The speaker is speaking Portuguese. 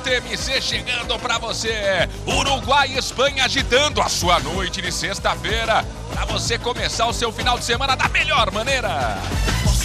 TMC chegando pra você. Uruguai e Espanha agitando a sua noite de sexta-feira, pra você começar o seu final de semana da melhor maneira.